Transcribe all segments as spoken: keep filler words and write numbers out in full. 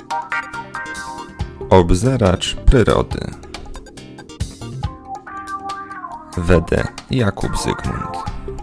Obzeracz przyrody. Wede Jakub Zygmunt.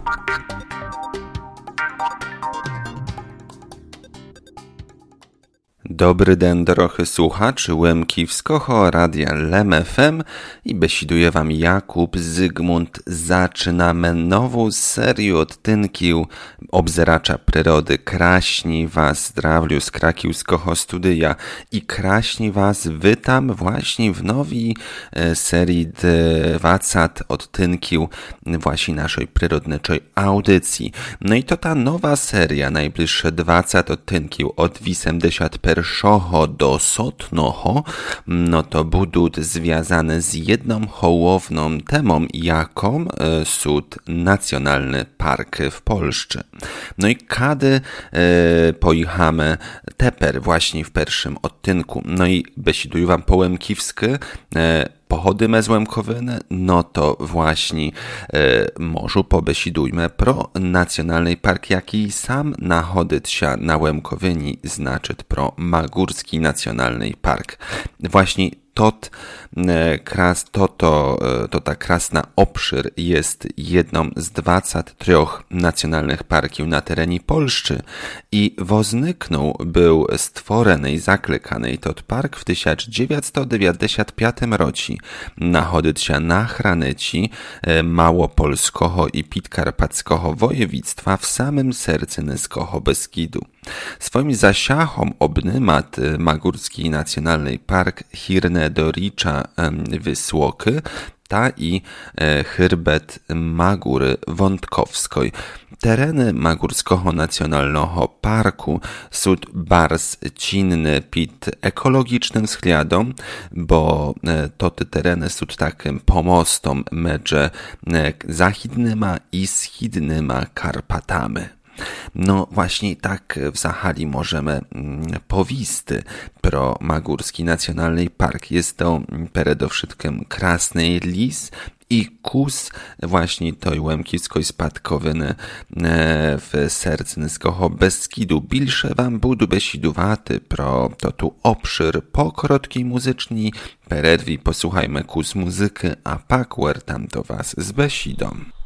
Dobry den, drochy słuchaczy Łemkiwskiego Radia Lem F M i besiduje wam Jakub Zygmunt. Zaczynamy nową serię odtynków obzeracza przyrody. Kraśni was zdrawliu z krakiwskiego studia i kraśni was witam właśnie w nowej e, serii dwadzieścia odtynków właśnie naszej przyrodniczej audycji. No i to ta nowa seria, najbliższe dwadzieścia odtynków od osiemdziesiąt pierwszego do sotnoho, no to będą związane z jedną hołowną temą, jaką e, sud Nacjonalny Park w Polsce. No i kiedy e, pojechamy teper właśnie w pierwszym odtynku, no i besiduję wam po Łemkiwsky, e, pochody me z Łemkowyny, no to właśnie e, może pobesidujmy pro Nacjonalny Park, jaki sam nachodyć się na Łemkowyni, znaczy pro Magórski Nacjonalny Park. Właśnie tot, e, kras, to, to, e, to ta krasna obszar jest jedną z dwudziestu trzech nacjonalnych parków na terenie Polski i woznyknął był stworzony i zaklekany tot park w tysiąc dziewięćset dziewięćdziesiątym piątym roku. Nachodyć się na hranicy e, Małopolskiego i Podkarpackiego województwa w samym sercu Nyskiego Beskidu. Swoim zasiachom obnymat Magórski Nacjonalny Park hirne do ricza Wysłoky, ta i e, chyrbet Magóry Wątkowskiej. Tereny Magórskiego Nacjonalnego Parku są bardzo cinne pod ekologicznym względem, bo e, to te tereny są takim pomostom między e, zachidnyma i wschidnyma Karpatami. No właśnie tak w Zachali możemy mm, powisty pro Magórski Nacjonalny Park. Jest to przede wszystkim krasny lis i kus właśnie tej łemkiwskiej spadkowiny w sercu Nyskiego Beskidu. Bilsze wam budu besiduwaty pro to tu obszar po krótkiej muzyczni. Peredwi posłuchajmy kus muzyky, a pak tam do was z besidą.